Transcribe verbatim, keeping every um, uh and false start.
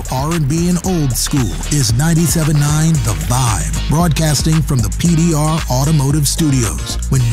R and B and old school is ninety-seven point nine The Vibe, broadcasting from the P D R Automotive Studios. When